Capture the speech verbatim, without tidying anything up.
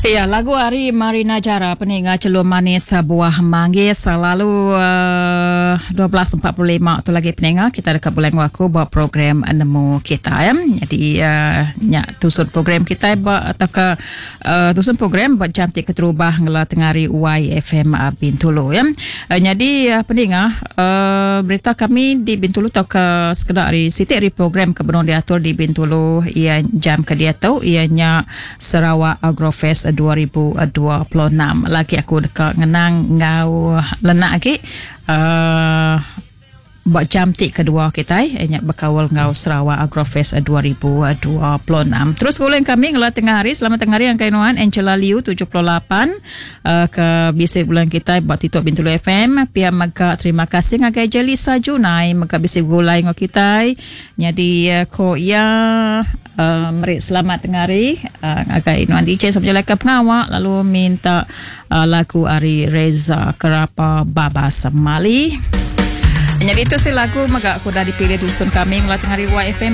Ya, lagu hari Marina Jara peningat celur manis buah manggis selalu uh, dua belas empat puluh lima tu lagi peningat kita dekat bulan waku buat program nemu kita ya. Jadi uh, nyak tusun program kita buat atau ke uh, tusun program buat cantik keterubah ngela tengari Y F M uh, Bintulu ya. Uh, jadi uh, peningat uh, berita kami di Bintulu atau ke sekedar di sitik di program kebenon diatur di Bintulu ia jam ke dia tahu ianya Sarawak Agrofest dua ribu dua puluh enam. Lagi aku dekat ngenang ngau lenak lagi uh, buat jam tik kedua kita eh berkawal ngau Sarawak Agrofest dua ribu dua puluh enam. Terus kulen kami ngelah tengah hari selamat tengah hari yang kainuan Angela Liu tujuh puluh lapan uh, ke bisik bulan kita buat Titok Bintulu F M pihak maka terima kasih ngagai Jelisa Junai maka bisik gulai ngau kita jadi uh, ko ya uh, meri selamat tengah hari uh, ngagai Inuan D J sampai leka pengawak lalu minta uh, lagu Ari Reza Kerapa Baba Semali. Jadi itu si lagu maka aku dah dipilih dusun kami melalui hari Y F M